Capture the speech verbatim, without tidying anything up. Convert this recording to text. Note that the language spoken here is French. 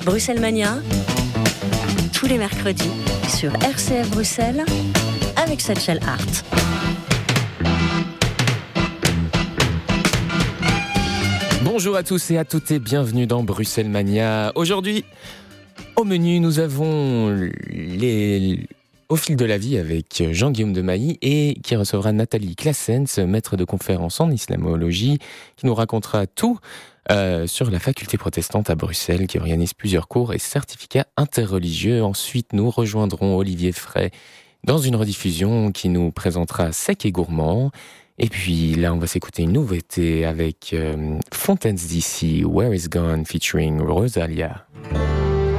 Bruxelles Mania, tous les mercredis sur R C F Bruxelles avec Satchel Art. Bonjour à tous et à toutes et bienvenue dans Bruxelles Mania. Aujourd'hui, au menu, nous avons les... Au fil de la vie avec Jean-Guillaume de Mailly et qui recevra Nathalie Claessens, maître de conférence en islamologie, qui nous racontera tout euh, sur la faculté protestante à Bruxelles qui organise plusieurs cours et certificats interreligieux. Ensuite, nous rejoindrons Olivier Frey dans une rediffusion qui nous présentera Sec et Gourmand. Et puis là, on va s'écouter une nouveauté avec euh, Fontaines D C, Where is Gone featuring Rosalia.